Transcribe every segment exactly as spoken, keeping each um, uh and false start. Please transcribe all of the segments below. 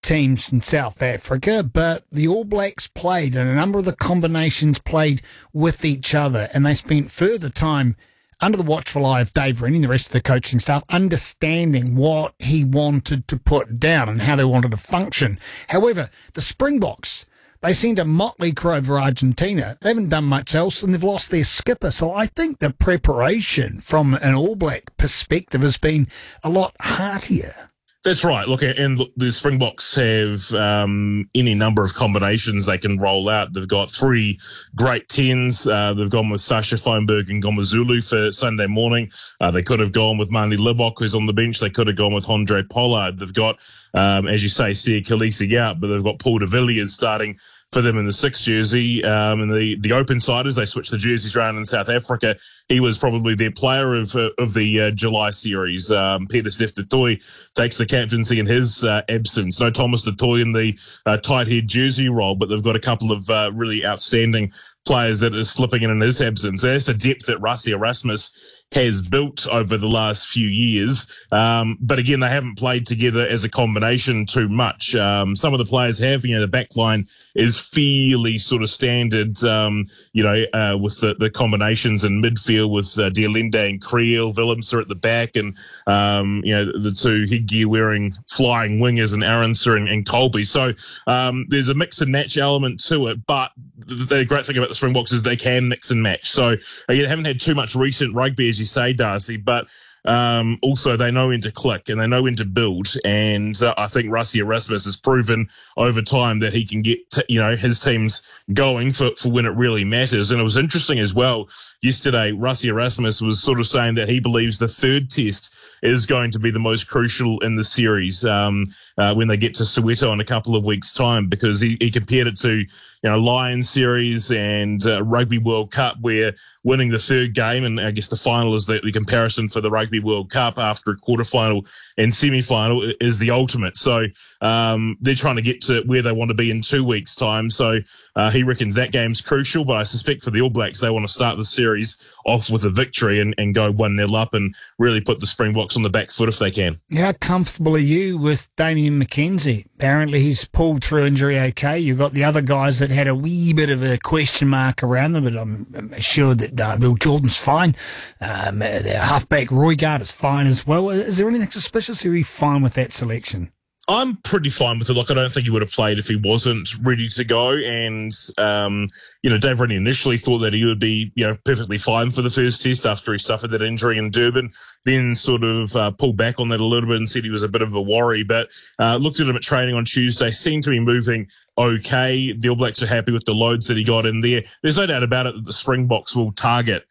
teams from South Africa, but the All Blacks played, and a number of the combinations played with each other, and they spent further time under the watchful eye of Dave Rennie and the rest of the coaching staff, understanding what he wanted to put down and how they wanted to function. However, the Springboks, they sent a motley crew over Argentina. They haven't done much else, and they've lost their skipper. So I think the preparation from an All Black perspective has been a lot heartier. That's right. Look, and look, the Springboks have um, any number of combinations they can roll out. They've got three great tens. Uh, they've gone with Sasha Feinberg and Gomezulu for Sunday morning. Uh, they could have gone with Mani Libok, who's on the bench. They could have gone with Andre Pollard. They've got, um, as you say, Sia Khaleesi out, but they've got Paul de Villiers starting for them in the sixth jersey. Um, and the, the open siders, they switched the jerseys around in South Africa. He was probably their player of uh, of the uh, July series. Um, Peter Steph du Toit takes the captaincy in his uh, absence. No Thomas du Toit in the uh, tight head jersey role, but they've got a couple of uh, really outstanding players that are slipping in in his absence. That's the depth that Rassie Erasmus has built over the last few years. Um, but again, they haven't played together as a combination too much. Um, some of the players have, you know, the back line is fairly sort of standard, um, you know, uh, with the, the combinations in midfield with uh, Deolinde and Creel, Willems are at the back, and, um, you know, the two headgear wearing flying wingers and Aronson and, and Colby. So um, there's a mix and match element to it, but the great thing about the Springboks is they can mix and match. So again, they haven't had too much recent rugby, as you say, Darcy, but um, also they know when to click and they know when to build. And uh, I think Rassie Erasmus has proven over time that he can get, t- you know, his teams going for, for when it really matters. And it was interesting as well. Yesterday, Rassie Erasmus was sort of saying that he believes the third test is going to be the most crucial in the series um, uh, when they get to Soweto in a couple of weeks' time, because he, he compared it to, you know, Lions series and uh, Rugby World Cup, where winning the third game, and I guess the final is the, the comparison for the Rugby World Cup after a quarterfinal and semi-final, is the ultimate. So um, they're trying to get to where they want to be in two weeks' time. So uh, he reckons that game's crucial, but I suspect for the All Blacks, they want to start the series off with a victory and, and go one nil up and really put the Springboks on the back foot if they can. How comfortable are you with Damian McKenzie? Apparently he's pulled through injury okay. You've got the other guys that had a wee bit of a question mark around them, but I'm, I'm assured that uh, Bill Jordan's fine. Um, their halfback Roygaard is fine as well. Is there anything suspicious, or are you fine with that selection? I'm pretty fine with it. Like, I don't think he would have played if he wasn't ready to go. And, um, you know, Dave Rennie initially thought that he would be, you know, perfectly fine for the first test after he suffered that injury in Durban, then sort of uh, pulled back on that a little bit and said he was a bit of a worry. But uh, looked at him at training on Tuesday, seemed to be moving okay. The All Blacks are happy with the loads that he got in there. There's no doubt about it that the Springboks will target.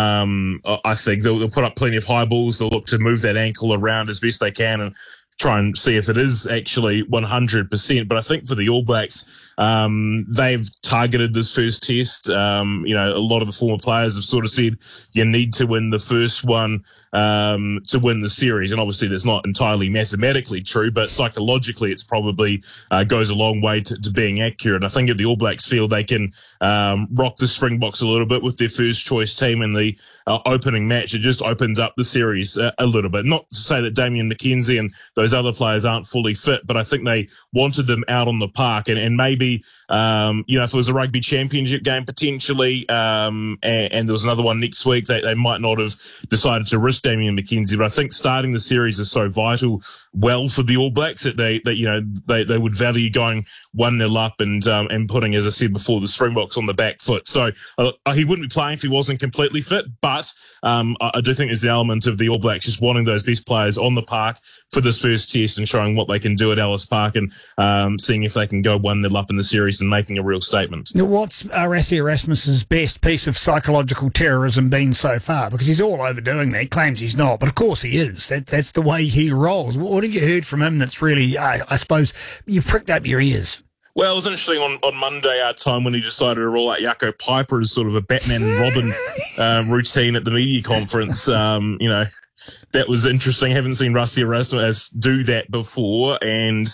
Um, I think they'll, they'll put up plenty of high balls. They'll look to move that ankle around as best they can and try and see if it is actually one hundred percent. But I think for the All Blacks, um, they've targeted this first test. Um, you know, a lot of the former players have sort of said you need to win the first one um, to win the series. And obviously that's not entirely mathematically true, but psychologically it's probably uh, goes a long way to, to being accurate. I think if the All Blacks feel they can um, rock the Springboks a little bit with their first choice team in the uh, opening match, it just opens up the series a, a little bit. Not to say that Damian McKenzie and those other players aren't fully fit, but I think they wanted them out on the park, and, and maybe, um, you know, if it was a rugby championship game potentially, um, and, and there was another one next week, they, they might not have decided to risk Damian McKenzie. But I think starting the series is so vital well for the All Blacks that they, that, you know, they, they would value going one nil up and, um, and putting, as I said before, the Springboks on the back foot. So uh, he wouldn't be playing if he wasn't completely fit, but um, I, I do think there's the element of the All Blacks just wanting those best players on the park for this first test and showing what they can do at Ellis Park and um, seeing if they can go one nil up in the series and making a real statement. Now, what's uh, Rassie Erasmus's best piece of psychological terrorism been so far? Because he's all overdoing that. He claims he's not, but of course he is. That, that's the way he rolls. What have you heard from him that's really, uh, I suppose, you've pricked up your ears? Well, it was interesting on, on Monday, our time, when he decided to roll out Jaco Piper as sort of a Batman and Robin uh, routine at the media conference. Um, you know, that was interesting. I haven't seen Rassie Erasmus do that before, and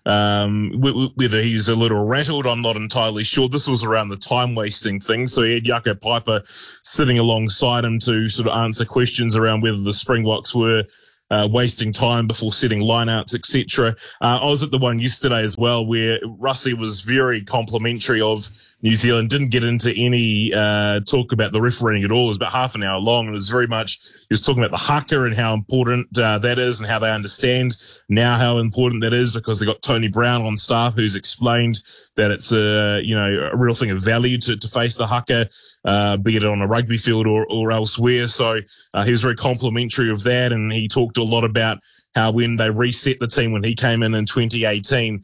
um, w- whether he's a little rattled, I'm not entirely sure. This was around the time-wasting thing, so he had Jaco Piper sitting alongside him to sort of answer questions around whether the Springboks were uh, wasting time before setting lineouts, et cetera. Uh, I was at the one yesterday as well where Russie was very complimentary of New Zealand, didn't get into any uh, talk about the refereeing at all. It was about half an hour long, and it was very much, he was talking about the haka and how important uh, that is and how they understand now how important that is, because they got Tony Brown on staff who's explained that it's a, you know, a real thing of value to, to face the haka, uh, be it on a rugby field or, or elsewhere. So uh, he was very complimentary of that, and he talked a lot about how when they reset the team when he came in in twenty eighteen,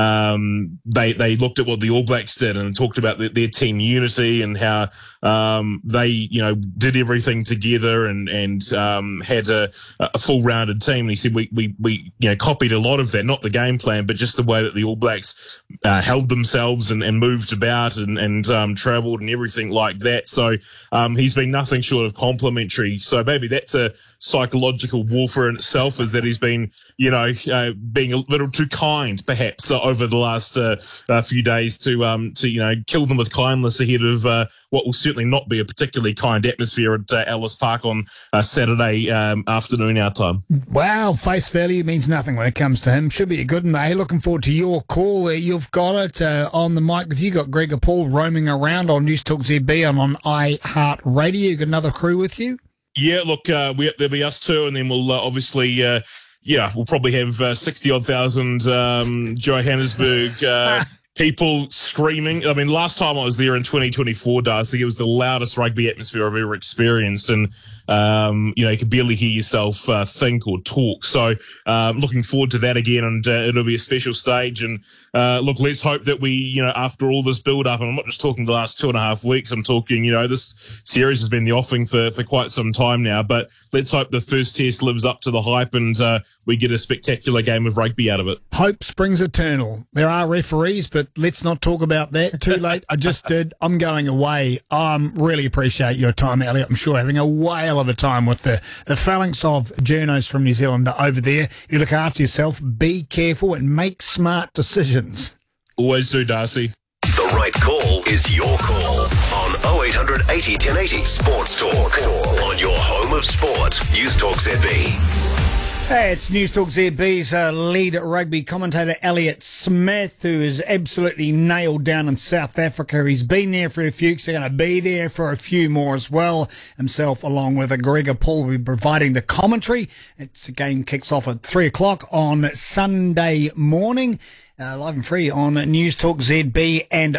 um, they they looked at what the All Blacks did and talked about their, their team unity and how um, they, you know, did everything together and and um, had a, a full rounded team. And he said we we we you know copied a lot of that, not the game plan, but just the way that the All Blacks uh, held themselves and, and moved about and and um, travelled and everything like that. So um, he's been nothing short of complimentary. So maybe that's a psychological warfare in itself, is that he's been, you know, uh, being a little too kind, perhaps, uh, over the last uh, uh, few days to, um, to you know, kill them with kindness ahead of uh, what will certainly not be a particularly kind atmosphere at uh, Ellis Park on uh, Saturday um, afternoon our time. Wow, face value means nothing when it comes to him. Should be a good one. Hey, looking forward to your call. Uh, you've got it uh, on the mic with you. Got Gregor Paul roaming around on News Talk Z B and on iHeartRadio. You got another crew with you? Yeah, look, uh, we, there'll be us two, and then we'll uh, obviously, uh, yeah, we'll probably have uh, sixty odd thousand um, Johannesburg uh, people screaming. I mean, last time I was there in twenty twenty-four, Darcy, it was the loudest rugby atmosphere I've ever experienced, and um, you know, you could barely hear yourself uh, think or talk. So, um, looking forward to that again, and uh, it'll be a special stage. And uh, look, let's hope that we, you know, after all this build-up, and I'm not just talking the last two and a half weeks, I'm talking, you know, this series has been the offing for, for quite some time now, but let's hope the first test lives up to the hype and uh, we get a spectacular game of rugby out of it. Hope springs eternal. There are referees, but let's not talk about that. Too late. I just did. I'm going away. I um, really appreciate your time, Elliot. I'm sure having a whale of a time with the, the phalanx of journos from New Zealand over there. You look after yourself, be careful, and make smart decisions. Always do, Darcy. The right call is your call on oh eight hundred eighty ten eighty Sports Talk on your home of sport. News Talk Z B. Hey, it's News Talk Z B's uh, lead rugby commentator, Elliot Smith, who is absolutely nailed down in South Africa. He's been there for a few weeks. They're going to be there for a few more as well. Himself, along with a Gregor Paul, will be providing the commentary. It's, the game kicks off at three o'clock on Sunday morning. Uh, live and free on News Talk Z B and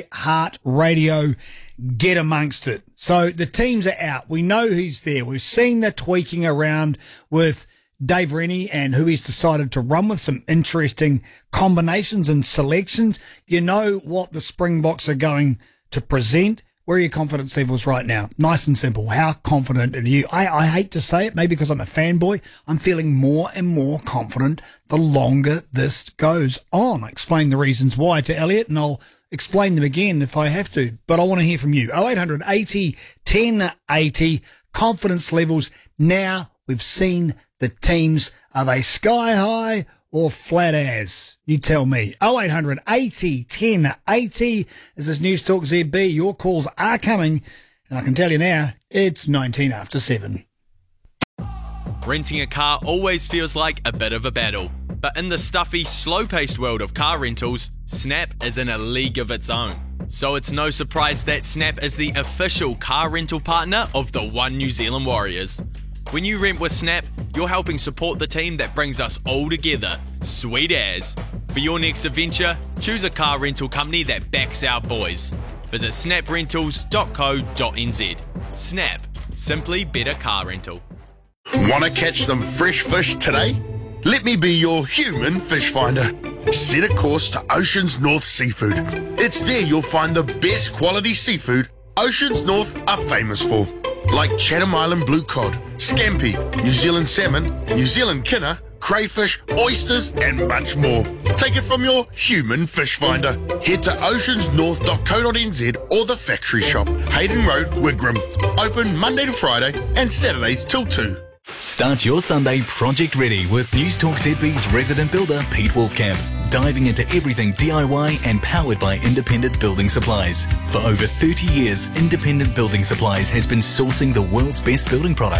iHeartRadio. Get amongst it. So the teams are out. We know who's there. We've seen the tweaking around with Dave Rennie and who he's decided to run with, some interesting combinations and selections. You know what the Springboks are going to present. Where are your confidence levels right now? Nice and simple. How confident are you? I, I hate to say it, maybe because I'm a fanboy. I'm feeling more and more confident the longer this goes on. I explain the reasons why to Elliot, and I'll explain them again if I have to. But I want to hear from you. oh eight hundred eighty ten eighty. Confidence levels. Now we've seen the teams. Are they sky high or flat as? You tell me. oh eight hundred eighty ten eighty. This is News Talk Z B. Your calls are coming, and I can tell you now, it's nineteen after seven. Renting a car always feels like a bit of a battle, but in the stuffy, slow-paced world of car rentals, Snap is in a league of its own. So it's no surprise that Snap is the official car rental partner of the One New Zealand Warriors. When you rent with Snap, you're helping support the team that brings us all together. Sweet as. For your next adventure, choose a car rental company that backs our boys. Visit snap rentals dot co dot n z. Snap. Simply better car rental. Want to catch some fresh fish today? Let me be your human fish finder. Set a course to Oceans North Seafood. It's there you'll find the best quality seafood Oceans North are famous for. Like Chatham Island blue cod, scampi, New Zealand salmon, New Zealand kinner, crayfish, oysters, and much more. Take it from your human fish finder. Head to oceans north dot co dot n z or the factory shop, Hayden Road, Wigram. Open Monday to Friday and Saturdays till two. Start your Sunday project ready with News Talk Z B's resident builder, Pete Wolfcamp. Diving into everything D I Y and powered by Independent Building Supplies. For over thirty years, Independent Building Supplies has been sourcing the world's best building products.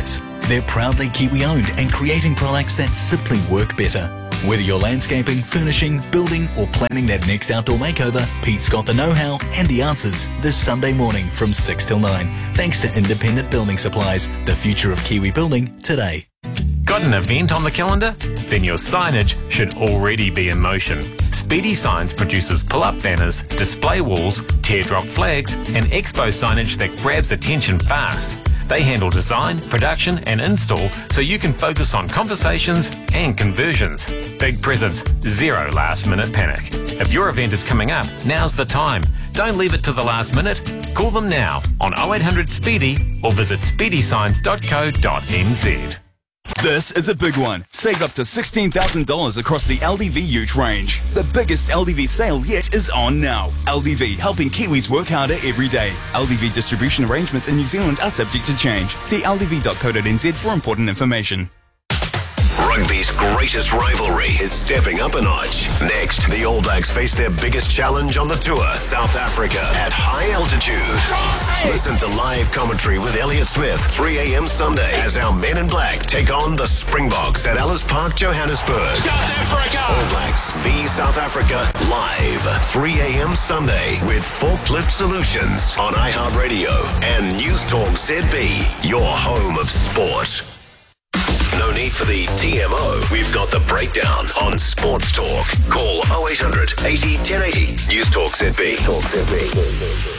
They're proudly Kiwi-owned and creating products that simply work better. Whether you're landscaping, furnishing, building or planning that next outdoor makeover, Pete's got the know-how and the answers this Sunday morning from six till nine. Thanks to Independent Building Supplies, the future of Kiwi building today. Got an event on the calendar? Then your signage should already be in motion. Speedy Signs produces pull-up banners, display walls, teardrop flags and expo signage that grabs attention fast. They handle design, production and install so you can focus on conversations and conversions. Big presents, zero last minute panic. If your event is coming up, now's the time. Don't leave it to the last minute. Call them now on oh eight hundred SPEEDY or visit speedy signs dot co dot n z. This is a big one. Save up to sixteen thousand dollars across the L D V Ute range. The biggest L D V sale yet is on now. L D V, helping Kiwis work harder every day. L D V distribution arrangements in New Zealand are subject to change. See l d v dot co dot n z for important information. Rugby's greatest rivalry is stepping up a notch. Next, the All Blacks face their biggest challenge on the tour, South Africa, at high altitude. Listen to live commentary with Elliot Smith, three a.m. Sunday, as our men in black take on the Springboks at Ellis Park, Johannesburg. South Africa! All Blacks v South Africa, live, three a.m. Sunday, with Forklift Solutions on iHeartRadio and News Talk Z B, your home of sport. No need for the T M O. We've got the breakdown on Sports Talk. Call oh eight hundred eighty ten eighty. News Talk Z B. Talk Z B.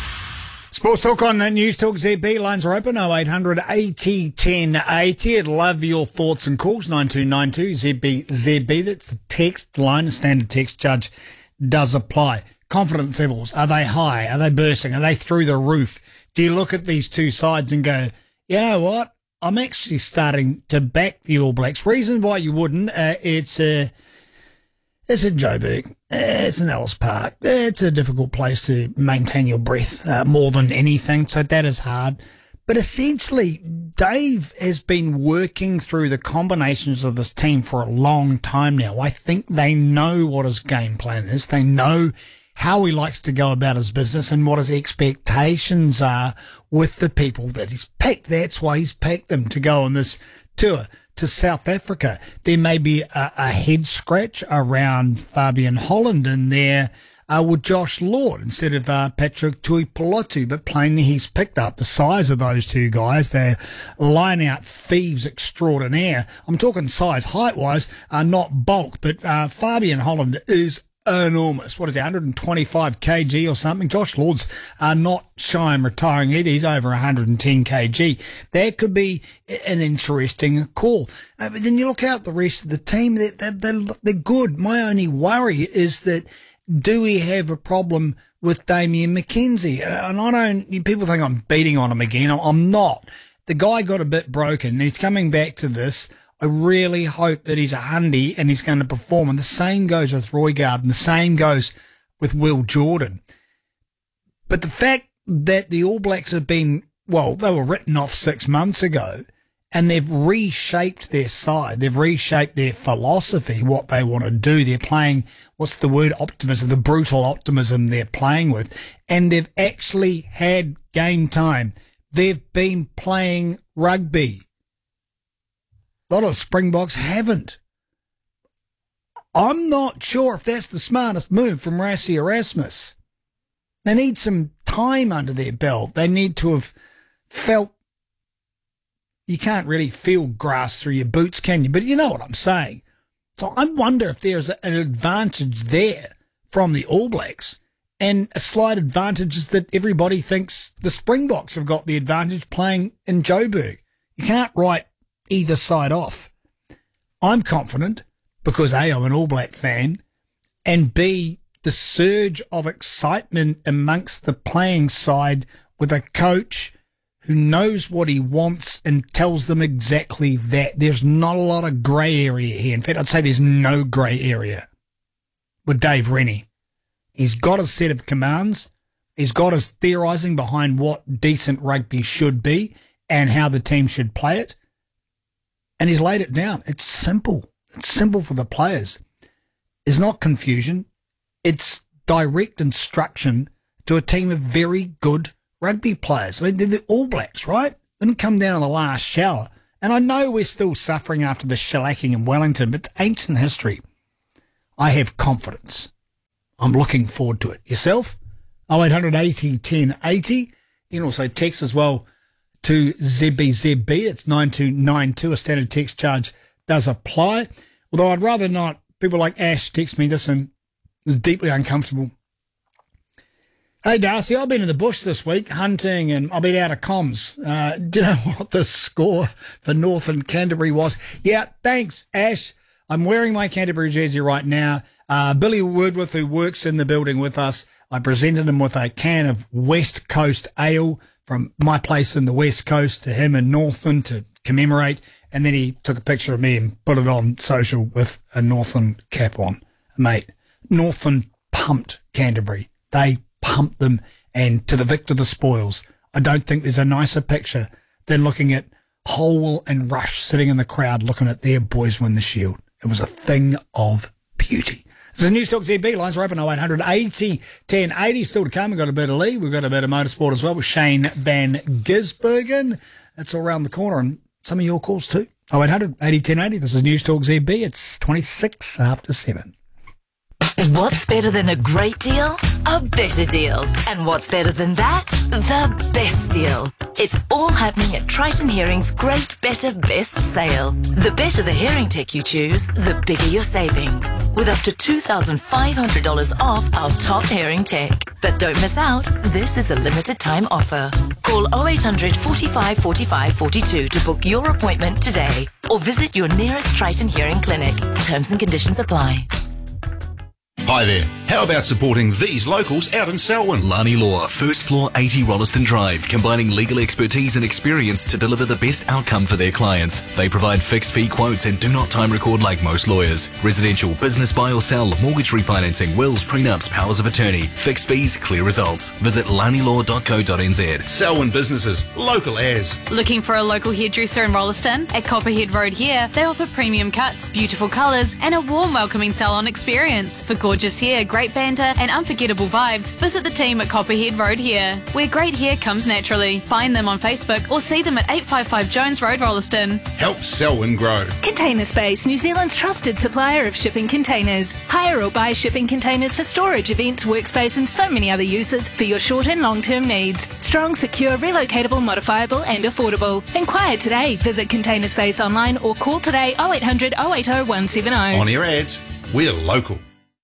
Sports Talk on News Talk Z B. Lines are open, oh eight hundred eighty ten eighty. I'd love your thoughts and calls, nine two nine two Z B Z B. That's the text line. The standard text charge does apply. Confidence levels, are they high? Are they bursting? Are they through the roof? Do you look at these two sides and go, you know what? I'm actually starting to back the All Blacks. Reason why you wouldn't, uh, it's a, it's in Joburg, it's in Ellis Park. It's a difficult place to maintain your breath uh, more than anything, so that is hard. But essentially, Dave has been working through the combinations of this team for a long time now. I think they know what his game plan is. They know how he likes to go about his business and what his expectations are with the people that he's picked. That's why he's picked them to go on this tour to South Africa. There may be a, a head scratch around Fabian Holland in there uh, with Josh Lord instead of uh, Patrick Tuipulotu, but plainly he's picked up the size of those two guys. They're line-out thieves extraordinaire. I'm talking size, height-wise, uh, not bulk, but uh, Fabian Holland is enormous. What is it, one hundred twenty-five kilograms or something? Josh Lord's uh, not shy in retiring either. He's over one hundred ten kilograms. That could be an interesting call. Uh, but then you look out the rest of the team, they're, they're, they're good. My only worry is that do we have a problem with Damian McKenzie? Uh, and I don't, people think I'm beating on him again. I'm not. The guy got a bit broken. He's coming back to this. I really hope that he's a hundy and he's going to perform. And the same goes with Roygaard and the same goes with Will Jordan. But the fact that the All Blacks have been, well, they were written off six months ago and they've reshaped their side. They've reshaped their philosophy, what they want to do. They're playing, what's the word, optimism, the brutal optimism they're playing with. And they've actually had game time. They've been playing rugby. A lot of Springboks haven't. I'm not sure if that's the smartest move from Rassie Erasmus. They need some time under their belt. They need to have felt, you can't really feel grass through your boots, can you? But you know what I'm saying. So I wonder if there's an advantage there from the All Blacks, and a slight advantage is that everybody thinks the Springboks have got the advantage playing in Joburg. You can't write either side off. I'm confident because A, I'm an All Black fan, and B, the surge of excitement amongst the playing side with a coach who knows what he wants and tells them exactly that. There's not a lot of grey area here. In fact, I'd say there's no grey area with Dave Rennie. He's got a set of commands. He's got his theorising behind what decent rugby should be and how the team should play it. And he's laid it down. It's simple. It's simple for the players. It's not confusion. It's direct instruction to a team of very good rugby players. I mean, they're the All Blacks, right? They didn't come down in the last shower And I know we're still suffering after the shellacking in Wellington, but it's ancient history. I have confidence. I'm looking forward to it. Yourself? oh eight hundred eighty ten eighty. You can also text as well to Z B Z B. It's nine two nine two. A standard text charge does apply. Although I'd rather not. People like Ash text me this and it was deeply uncomfortable. Hey, Darcy, I've been in the bush this week hunting and I've been out of comms. Uh, do you know what the score for North and Canterbury was? Yeah, thanks, Ash. I'm wearing my Canterbury jersey right now. Uh, Billy Woodworth, who works in the building with us, I presented him with a can of West Coast ale from my place in the West Coast to him in Northland to commemorate. And then he took a picture of me and put it on social with a Northland cap on. Mate, Northland pumped Canterbury. They pumped them, and to the victor the spoils. I don't think there's a nicer picture than looking at Holwell and Rush sitting in the crowd looking at their boys win the Shield. It was a thing of beauty. This is News Talk Z B. Lines are open oh eight hundred eighty ten eighty. Still to come. We've got a bit of Lee. We've got a bit of motorsport as well with Shane Van Gisbergen. That's all around the corner, and some of your calls too. oh eight hundred eighty ten eighty. This is News Talk Z B. It's twenty-six after seven. What's better than a great deal? A better deal. And what's better than that? The best deal. It's all happening at Triton Hearing's Great Better Best Sale. The better the hearing tech you choose, the bigger your savings. With up to two thousand five hundred dollars off our top hearing tech. But don't miss out, this is a limited time offer. Call oh eight hundred forty-five forty-five forty-two to book your appointment today. Or visit your nearest Triton Hearing clinic. Terms and conditions apply. Hi there. How about supporting these locals out in Selwyn? Lani Law, first floor eighty Rolliston Drive, combining legal expertise and experience to deliver the best outcome for their clients. They provide fixed fee quotes and do not time record like most lawyers. Residential, business buy or sell, mortgage refinancing, wills, prenups, powers of attorney, fixed fees, clear results. Visit lani law dot co dot n z. Selwyn businesses, local as. Looking for a local hairdresser in Rolliston? At Copperhead Road here, they offer premium cuts, beautiful colours and a warm welcoming salon experience. For gorgeous hair, great banter and unforgettable vibes, visit the team at Copperhead Road here, where great hair comes naturally. Find them on Facebook or see them at eight fifty-five Jones Road, Rolliston. Help Selwyn grow. Container Space, New Zealand's trusted supplier of shipping containers. Hire or buy shipping containers for storage, events, workspace and so many other uses for your short and long-term needs. Strong, secure, relocatable, modifiable and affordable. Inquire today. Visit Container Space online or call today oh eight hundred oh eight oh one seven oh. On air ads, we're local.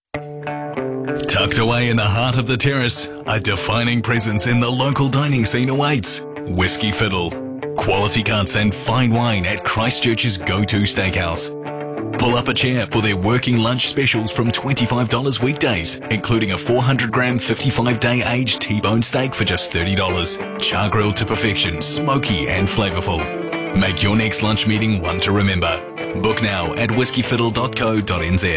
Tucked away in the heart of the terrace, a defining presence in the local dining scene awaits. Whiskey Fiddle. Quality cuts and fine wine at Christchurch's go-to steakhouse. Pull up a chair for their working lunch specials from twenty-five dollars weekdays, including a four hundred gram fifty-five day aged T-bone steak for just thirty dollars. Char grilled to perfection, smoky and flavourful. Make your next lunch meeting one to remember. Book now at whiskey fiddle dot co dot n z.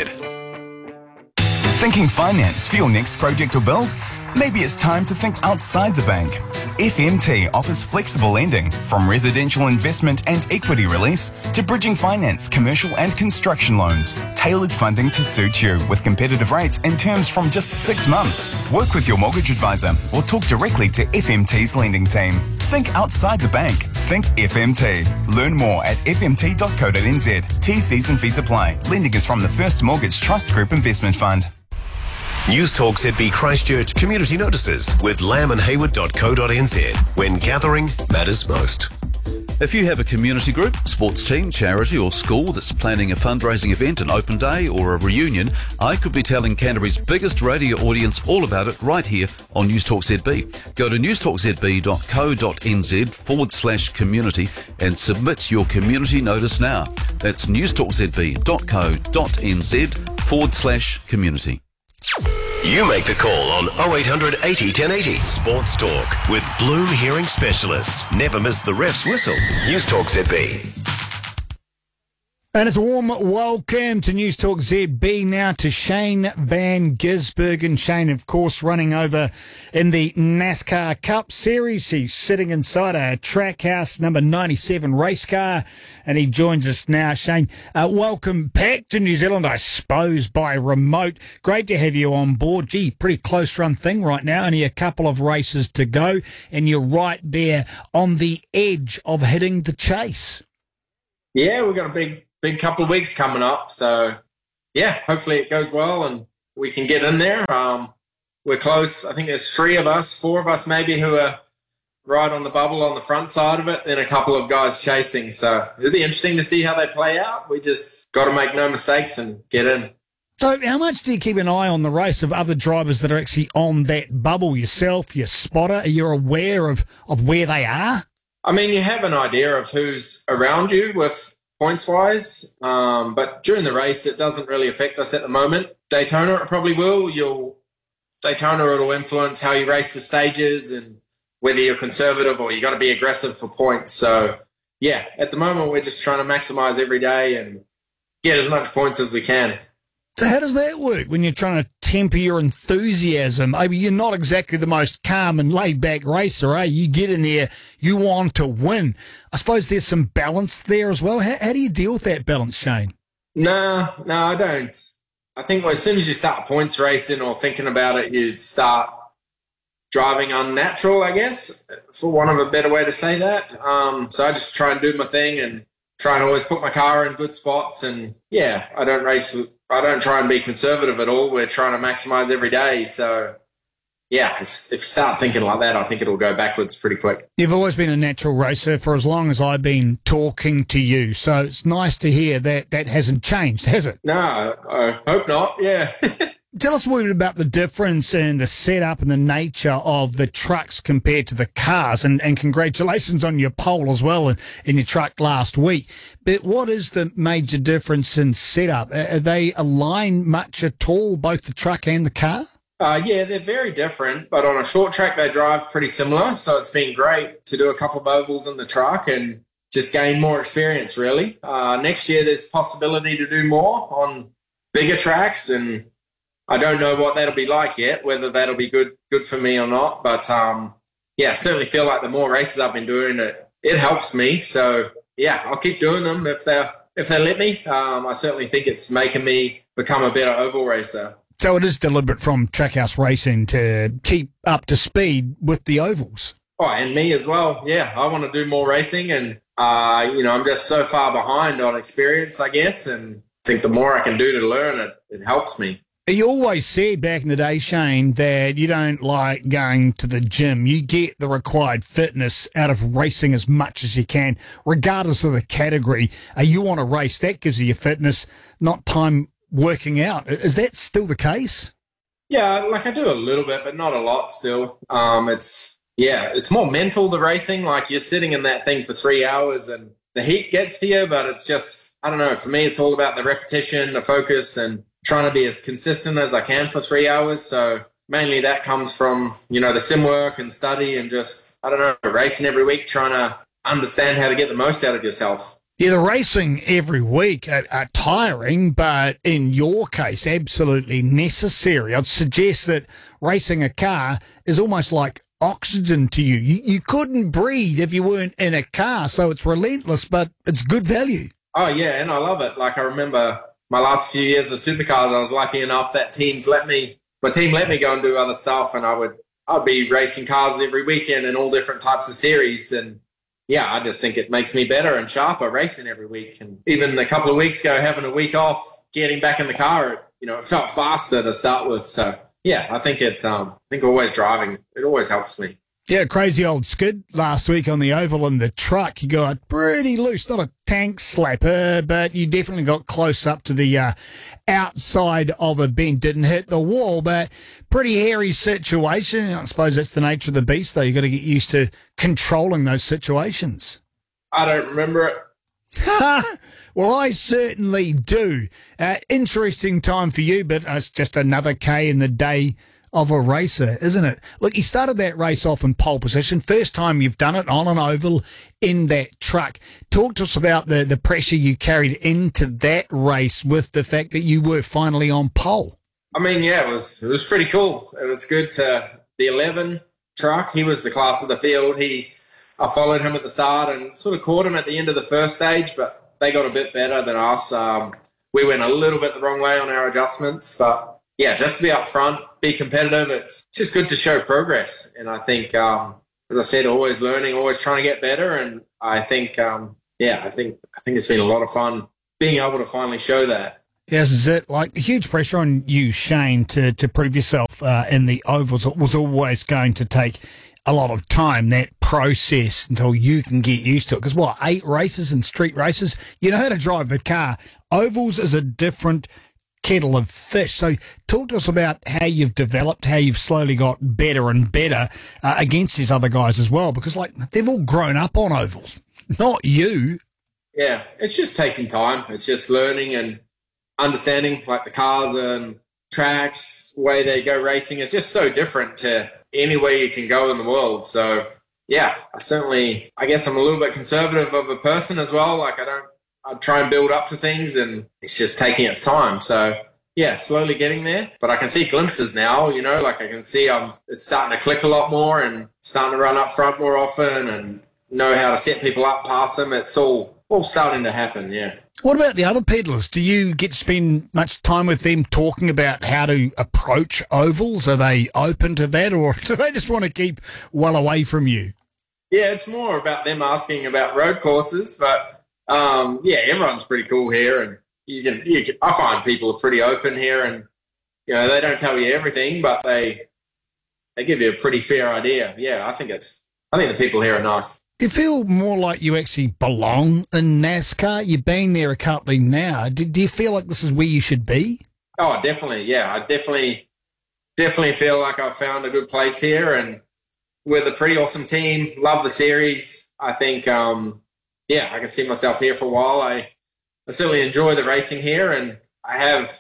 Thinking finance for your next project or build? Maybe it's time to think outside the bank. F M T offers flexible lending, from residential investment and equity release to bridging finance, commercial and construction loans. Tailored funding to suit you with competitive rates and terms from just six months. Work with your mortgage advisor or talk directly to F M T's lending team. Think outside the bank. Think F M T. Learn more at f m t dot co dot n z. T Cs and fees apply. Lending is from the First Mortgage Trust Group Investment Fund. News Talk Z B Christchurch community notices with lamb and hayward dot co dot n z, when gathering matters most. If you have a community group, sports team, charity or school that's planning a fundraising event, an open day or a reunion, I could be telling Canterbury's biggest radio audience all about it right here on News Talk Z B. Go to news talk z b dot co dot n z forward slash community and submit your community notice now. That's news talk z b dot co dot n z forward slash community. You make the call on oh eight hundred eighty ten eighty. Sports Talk with Bloom Hearing Specialists. Never miss the ref's whistle. News Talk Z B. And it's a warm welcome to News Talk Z B now to Shane Van Gisbergen. Shane, of course, running over in the NASCAR Cup Series. He's sitting inside a Trackhouse number ninety-seven race car, and he joins us now. Shane, uh, welcome back to New Zealand, I suppose, by remote. Great to have you on board. Gee, pretty close run thing right now. Only a couple of races to go, and you're right there on the edge of hitting the chase. Yeah, we've got a big, big couple of weeks coming up. So, yeah, hopefully it goes well and we can get in there. Um, we're close. I think there's three of us, four of us maybe, who are right on the bubble on the front side of it, then a couple of guys chasing. So it'll be interesting to see how they play out. We just got to make no mistakes and get in. So how much do you keep an eye on the race of other drivers that are actually on that bubble? Yourself, your spotter, are you aware of, of where they are? I mean, you have an idea of who's around you with points-wise, um, but during the race, it doesn't really affect us at the moment. Daytona, it probably will. You'll Daytona, it'll influence how you race the stages and whether you're conservative or you got to be aggressive for points. So, yeah, at the moment, we're just trying to maximize every day and get as much points as we can. So how does that work when you're trying to temper your enthusiasm? I mean, you're not exactly the most calm and laid-back racer, eh? You get in there, you want to win. I suppose there's some balance there as well. How, how do you deal with that balance, Shane? No, no, I don't. I think as soon as you start points racing or thinking about it, you start driving unnatural, I guess, for want of a better way to say that. Um, so I just try and do my thing and try and always put my car in good spots. And, yeah, I don't race with, I don't try and be conservative at all. We're trying to maximize every day. So, yeah, if you start thinking like that, I think it'll go backwards pretty quick. You've always been a natural racer for as long as I've been talking to you. So it's nice to hear that that hasn't changed, has it? No, I hope not, yeah. Tell us a little bit about the difference in the setup and the nature of the trucks compared to the cars, and, and congratulations on your pole as well in, in your truck last week. But what is the major difference in setup? Are they aligned much at all, both the truck and the car? Uh, yeah, they're very different, but on a short track they drive pretty similar, so it's been great to do a couple of ovals in the truck and just gain more experience, really. Uh, next year there's possibility to do more on bigger tracks, and I don't know what that'll be like yet, whether that'll be good good for me or not. But, um, yeah, I certainly feel like the more races I've been doing, it it helps me. So, yeah, I'll keep doing them if they if they let me. Um, I certainly think it's making me become a better oval racer. So it is deliberate from Trackhouse Racing to keep up to speed with the ovals. Oh, and me as well. Yeah, I want to do more racing, and, uh, you know, I'm just so far behind on experience, I guess, and I think the more I can do to learn, it, it helps me. You always said back in the day, Shane, that you don't like going to the gym. You get the required fitness out of racing as much as you can, regardless of the category. Uh, you want to race, that gives you your fitness, not time working out. Is that still the case? Yeah, like I do a little bit, but not a lot still. Um, it's, yeah, it's more mental, the racing. Like you're sitting in that thing for three hours and the heat gets to you, but it's just, I don't know, for me, it's all about the repetition, the focus, and trying to be as consistent as I can for three hours. So mainly that comes from, you know, the sim work and study and just, I don't know, racing every week, trying to understand how to get the most out of yourself. Yeah, the racing every week are, are tiring, but in your case, absolutely necessary. I'd suggest that racing a car is almost like oxygen to you. You, you couldn't breathe if you weren't in a car, so it's relentless, but it's good value. Oh, yeah, and I love it. Like I remember my last few years of supercars, I was lucky enough that teams let me, my team let me go and do other stuff, and I would, I'd be racing cars every weekend in all different types of series. And yeah, I just think it makes me better and sharper racing every week. And even a couple of weeks ago, having a week off, getting back in the car, it, you know, it felt faster to start with. So yeah, I think it, um, I think always driving, it always helps me. Yeah, crazy old skid last week on the oval in the truck. You got pretty loose, not a tank slapper, but you definitely got close up to the uh, outside of a bend. Didn't hit the wall, but pretty hairy situation. I suppose that's the nature of the beast, though. You've got to get used to controlling those situations. I don't remember it. Well, I certainly do. Uh, interesting time for you, but it's just another K in the day of a racer, isn't it? Look, you started that race off in pole position. First time you've done it on an oval in that truck. Talk to us about the, the pressure you carried into that race with the fact that you were finally on pole. I mean, yeah, it was it was pretty cool. It was good to the eleven truck. He was the class of the field. He, I followed him at the start and sort of caught him at the end of the first stage, but they got a bit better than us. Um, we went a little bit the wrong way on our adjustments, but yeah, just to be up front, be competitive, it's just good to show progress. And I think, um, as I said, always learning, always trying to get better. And I think, um, yeah, I think I think it's been a lot of fun being able to finally show that. Yes, is it like huge pressure on you, Shane, to to prove yourself uh, in the ovals? It was always going to take a lot of time, that process, until you can get used to it. Because what, eight races and street races, you know how to drive the car. Ovals is a different kettle of fish. So talk to us about how you've developed, how you've slowly got better and better uh, against these other guys as well. Because like they've all grown up on ovals, not you. Yeah, it's just taking time. It's just learning and understanding like the cars and tracks, way they go racing. It's just so different to anywhere you can go in the world. So yeah, I certainly, I guess I'm a little bit conservative of a person as well. Like I don't, I try and build up to things, and it's just taking its time. So yeah, slowly getting there, but I can see glimpses now, you know, like I can see um, it's starting to click a lot more and starting to run up front more often and know how to set people up past them. It's all, all starting to happen. Yeah. What about the other peddlers? Do you get to spend much time with them talking about how to approach ovals? Are they open to that, or do they just want to keep well away from you? Yeah, it's more about them asking about road courses, but um, yeah, everyone's pretty cool here, and you can, you can. I find people are pretty open here, and you know they don't tell you everything, but they they give you a pretty fair idea. Yeah, I think it's. I think the people here are nice. Do you feel more like you actually belong in NASCAR? You've been there a couple of now. Do, do you feel like this is where you should be? Oh, definitely. Yeah, I definitely, definitely feel like I've found a good place here, and with a pretty awesome team. Love the series. I think, um, yeah, I can see myself here for a while. I, I certainly enjoy the racing here, and I have,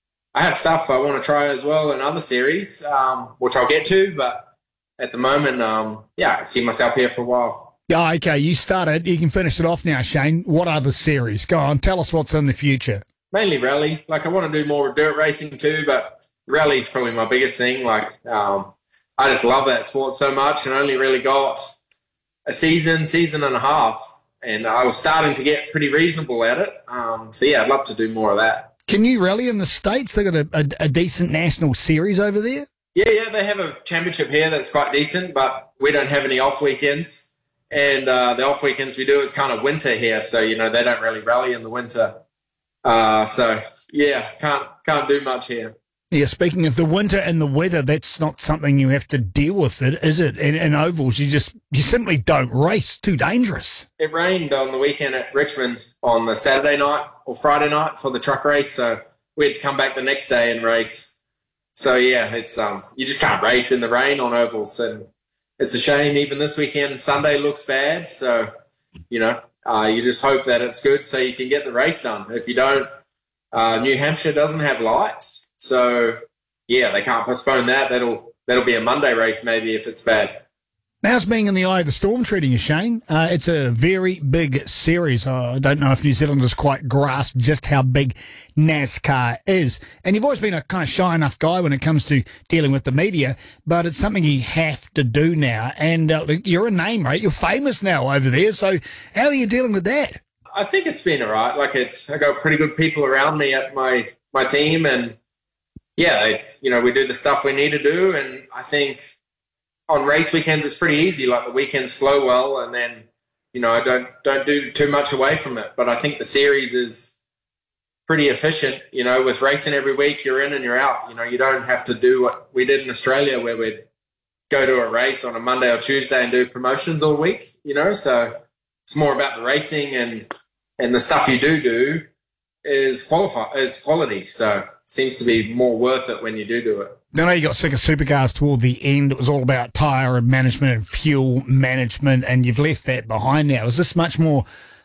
I have stuff I want to try as well in other series, um, which I'll get to. But at the moment, um, yeah, I can see myself here for a while. Oh, okay, you started. You can finish it off now, Shane. What other series? Go on, tell us what's in the future. Mainly rally. Like, I want to do more dirt racing too, but rally's probably my biggest thing. Like, um, I just love that sport so much, and only really got a season, season and a half, and I was starting to get pretty reasonable at it. Um, so, yeah, I'd love to do more of that. Can you rally in the States? They've got a, a, a decent national series over there? Yeah, yeah, they have a championship here that's quite decent, but we don't have any off weekends. And uh, the off weekends we do, it's kind of winter here, so you know they don't really rally in the winter. Uh, so yeah, can't can't do much here. Yeah, speaking of the winter and the weather, that's not something you have to deal with, it is it? In, in ovals, you just you simply don't race. Too dangerous. It rained on the weekend at Richmond on the Saturday night or Friday night for the truck race, so we had to come back the next day and race. So yeah, it's um you just can't race in the rain on ovals, and it's a shame. Even this weekend, Sunday looks bad. So, you know, uh, you just hope that it's good so you can get the race done. If you don't, uh, New Hampshire doesn't have lights. So, yeah, they can't postpone that. That'll that'll be a Monday race maybe if it's bad. How's being in the eye of the storm treating you, Shane? Uh, it's a very big series. Uh, I don't know if New Zealanders quite grasp just how big NASCAR is. And you've always been a kind of shy enough guy when it comes to dealing with the media, but it's something you have to do now. And uh, you're a name, right? You're famous now over there. So how are you dealing with that? I think it's been all right. Like it's, I got pretty good people around me at my, my team, and yeah, they, you know, we do the stuff we need to do. And I think on race weekends, it's pretty easy. Like the weekends flow well, and then, you know, I don't don't do too much away from it. But I think the series is pretty efficient. You know, with racing every week, you're in and you're out. You know, you don't have to do what we did in Australia, where we'd go to a race on a Monday or Tuesday and do promotions all week. You know, so it's more about the racing, and and the stuff you do do is qualify is quality. So it seems to be more worth it when you do do it. I know you got sick of supercars toward the end. It was all about tyre and management and fuel management, and you've left that behind now. Is this much more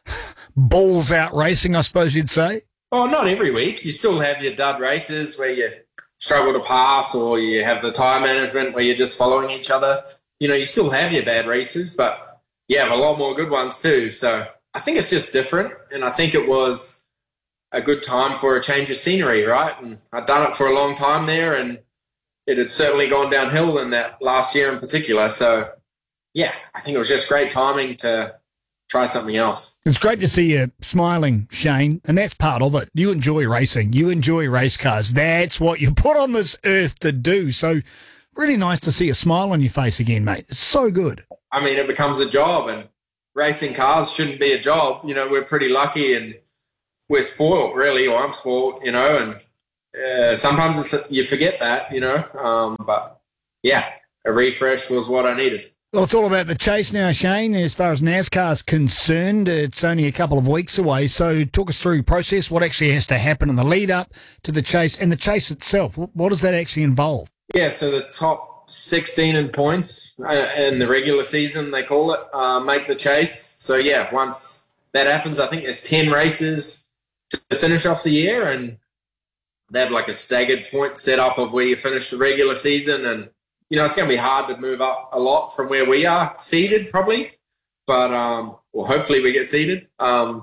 balls out racing, I suppose you'd say? Oh, not every week. You still have your dud races where you struggle to pass, or you have the tyre management where you're just following each other. You know, you still have your bad races, but you have a lot more good ones too. So I think it's just different, and I think it was a good time for a change of scenery, right? And I'd done it for a long time there, and it had certainly gone downhill in that last year in particular. So, yeah, I think it was just great timing to try something else. It's great to see you smiling, Shane, and that's part of it. You enjoy racing. You enjoy race cars. That's what you put on this earth to do. So really nice to see a smile on your face again, mate. It's so good. I mean, it becomes a job, and racing cars shouldn't be a job. You know, we're pretty lucky and we're spoiled, really, or I'm spoiled, you know, and uh, sometimes it's, you forget that, you know. Um, but, yeah, a refresh was what I needed. Well, it's all about the chase now, Shane. As far as NASCAR's concerned, it's only a couple of weeks away. So talk us through the process, what actually has to happen in the lead-up to the chase, and the chase itself. What does that actually involve? Yeah, so the top sixteen in points uh, in the regular season, they call it, uh, make the chase. So, yeah, once that happens, I think there's ten races to finish off the year, and they have like a staggered point set up of where you finish the regular season. And, you know, it's going to be hard to move up a lot from where we are seeded probably, but, um, well, hopefully we get seeded. Um,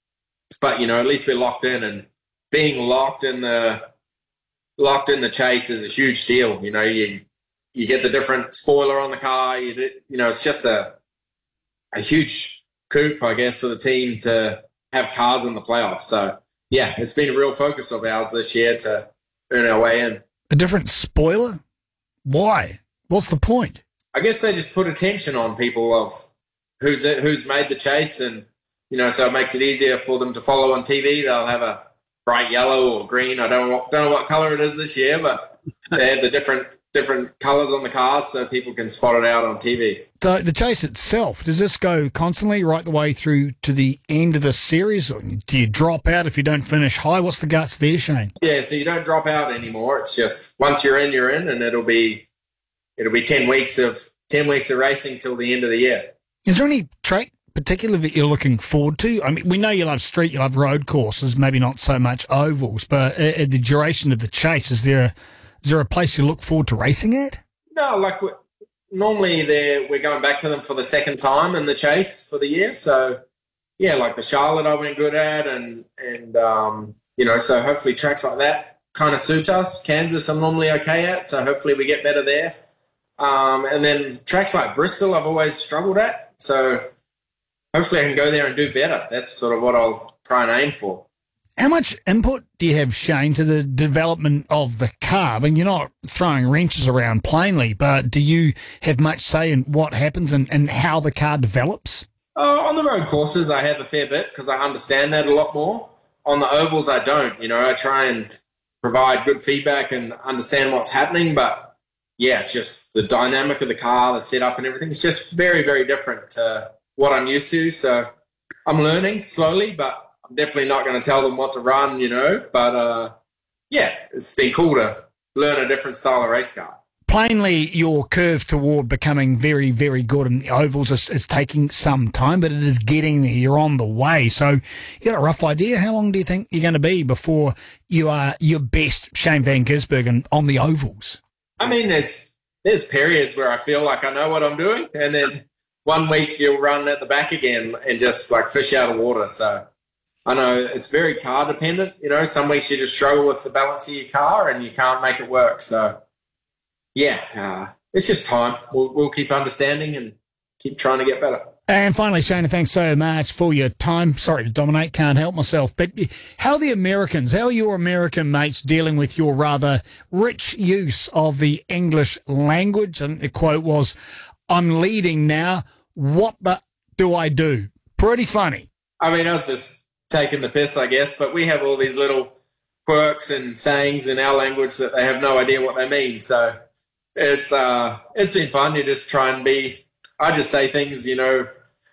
but, you know, at least we're locked in, and being locked in the, locked in the chase is a huge deal. You know, you, you get the different spoiler on the car, you, do, you know, it's just a, a huge coup, I guess, for the team to have cars in the playoffs. So, yeah, it's been a real focus of ours this year to earn our way in. A different spoiler? Why? What's the point? I guess they just put attention on people of who's who's made the chase, and, you know, so it makes it easier for them to follow on T V. They'll have a bright yellow or green. I don't know, don't know what color it is this year, but they have the different different colors on the cars so people can spot it out on T V. So the chase itself, does this go constantly right the way through to the end of the series? Or do you drop out if you don't finish high? What's the guts there, Shane? Yeah, so you don't drop out anymore. It's just once you're in, you're in, and it'll be it'll be ten weeks of ten weeks of racing till the end of the year. Is there any track particular that you're looking forward to? I mean, we know you love street, you love road courses, maybe not so much ovals, but at the duration of the chase, is there a, is there a place you look forward to racing at? No, like normally they're, we're going back to them for the second time in the chase for the year. So, yeah, like the Charlotte I went good at, and, and um, you know, so hopefully tracks like that kind of suit us. Kansas I'm normally okay at, so hopefully we get better there. Um, and then tracks like Bristol I've always struggled at, so hopefully I can go there and do better. That's sort of what I'll try and aim for. How much input do you have, Shane, to the development of the car? I mean, you're not throwing wrenches around plainly, but do you have much say in what happens and, and how the car develops? Uh, on the road courses, I have a fair bit because I understand that a lot more. On the ovals, I don't. You know, I try and provide good feedback and understand what's happening, but yeah, it's just the dynamic of the car, the setup and everything. It's just very, very different to what I'm used to. So I'm learning slowly, but I'm definitely not going to tell them what to run, you know. But uh, yeah, it's been cool to learn a different style of race car. Plainly, your curve toward becoming very, very good in the ovals is, is taking some time, but it is getting there. You're on the way. So you got a rough idea? How long do you think you're going to be before you are your best Shane Van Gisbergen on the ovals? I mean, there's there's periods where I feel like I know what I'm doing, and then one week you'll run at the back again and just like fish out of water. So I know it's very car dependent. You know, some weeks you just struggle with the balance of your car and you can't make it work. So yeah, uh, it's just time. We'll, we'll keep understanding and keep trying to get better. And finally, Shane, thanks so much for your time. Sorry to dominate, can't help myself. But how are the Americans, how are your American mates dealing with your rather rich use of the English language? And the quote was, "I'm leading now. What the do I do?" Pretty funny. I mean, I was just taking the piss, I guess, but we have all these little quirks and sayings in our language that they have no idea what they mean. So it's uh, it's been fun. You just try and be... I just say things, you know,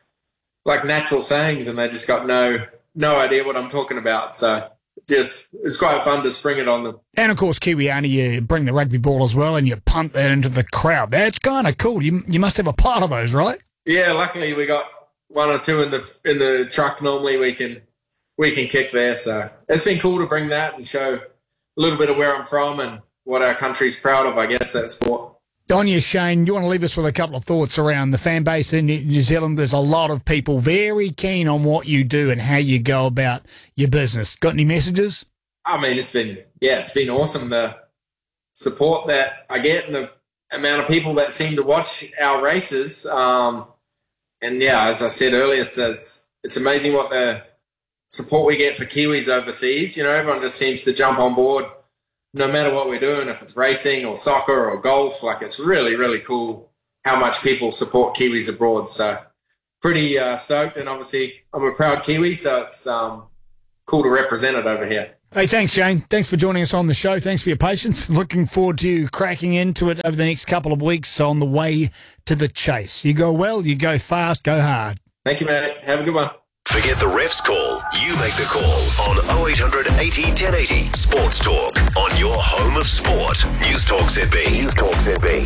like natural sayings, and they just got no no idea what I'm talking about. So just it's quite fun to spring it on them. And, of course, Kiwiana, you bring the rugby ball as well and you punt that into the crowd. That's kind of cool. You you must have a part of those, right? Yeah, luckily we got one or two in the in the truck. Normally we can we can kick there. So it's been cool to bring that and show a little bit of where I'm from and what our country's proud of, I guess, that sport. On you, Shane, you want to leave us with a couple of thoughts around the fan base in New Zealand. There's a lot of people very keen on what you do and how you go about your business. Got any messages? I mean, it's been, yeah, it's been awesome, the support that I get and the amount of people that seem to watch our races. Um, and, yeah, as I said earlier, it's, it's, it's amazing what the support we get for Kiwis overseas. You know, everyone just seems to jump on board no matter what we're doing, if it's racing or soccer or golf. Like, it's really, really cool how much people support Kiwis abroad. So, pretty uh, stoked, and obviously I'm a proud Kiwi, so it's um, cool to represent it over here. Hey, thanks, Shane. Thanks for joining us on the show. Thanks for your patience. Looking forward to you cracking into it over the next couple of weeks on the way to the chase. You go well, you go fast, go hard. Thank you, mate. Have a good one. Forget the ref's call. You make the call on oh eight hundred eighty ten eighty. Sports Talk on your home of sport. News Talk Z B. News Talk Z B.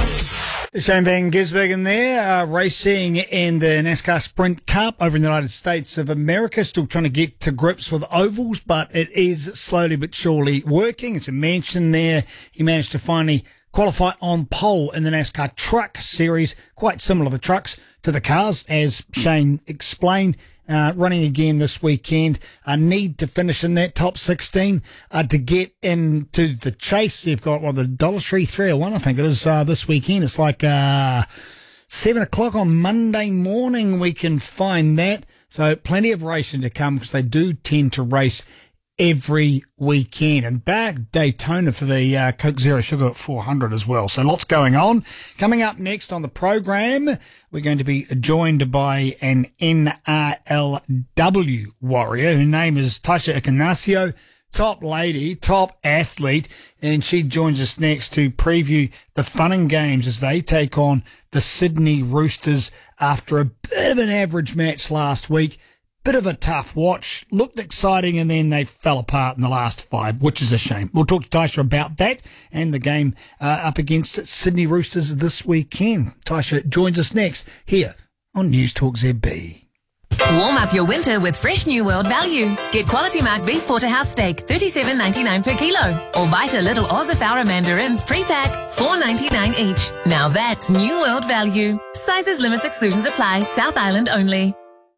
Shane Van Gisbergen there, uh, racing in the NASCAR Sprint Cup over in the United States of America. Still trying to get to grips with ovals, but it is slowly but surely working. It's a mansion there. He managed to finally qualify on pole in the NASCAR Truck Series. Quite similar, the trucks to the cars, as Shane explained. Uh, running again this weekend. I uh, need to finish in that top sixteen uh, to get into the chase. They've got, well, the Dollar Tree three oh one, I think it is, uh, this weekend. It's like uh, seven o'clock on Monday morning we can find that. So plenty of racing to come because they do tend to race every weekend. And back Daytona for the uh, Coke Zero Sugar at four hundred as well. So lots going on. Coming up next on the program, we're going to be joined by an N R L W warrior. Her name is Taisha Ignacio. Top lady, top athlete, and she joins us next to preview the Fun and Games as they take on the Sydney Roosters after a bit of an average match last week. Bit of a tough watch, looked exciting, and then they fell apart in the last five, which is a shame. We'll talk to Taisha about that and the game uh, up against Sydney Roosters this weekend. Taisha joins us next here on News Talk Z B. Warm up your winter with fresh New World value. Get quality mark beef porterhouse steak, thirty-seven ninety-nine per kilo. Or Vita Little Ozafaura mandarins pre-pack, four ninety-nine each. Now that's New World value. Sizes, limits, exclusions apply. South Island only.